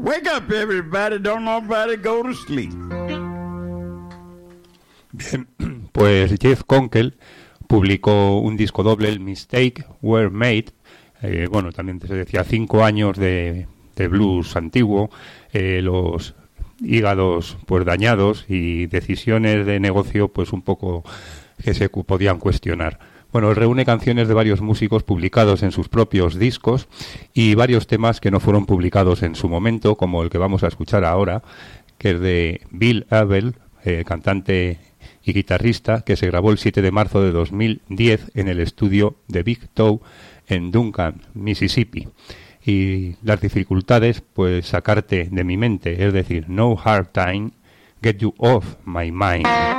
Wake up, everybody. Don't nobody go to sleep. Bien, pues Jeff Conkle publicó un disco doble, el Mistake Were Made. Bueno, también se decía 5 años de blues antiguo, los hígados pues dañados y decisiones de negocio pues un poco que se podían cuestionar. Bueno, reúne canciones de varios músicos publicados en sus propios discos y varios temas que no fueron publicados en su momento, como el que vamos a escuchar ahora, que es de Bill Abel, cantante y guitarrista, que se grabó el 7 de marzo de 2010 en el estudio de Big Toe en Duncan, Mississippi. Y las dificultades, pues sacarte de mi mente, es decir, No Hard Time, Get You Off My Mind.